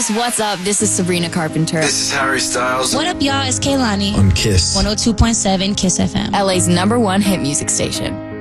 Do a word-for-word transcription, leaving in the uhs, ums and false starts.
listeners, what's up? This is Sabrina Carpenter. This is Harry Styles. What up, y'all? It's Kehlani. On Kiss. one oh two point seven Kiss F M. L A's number one hit music station.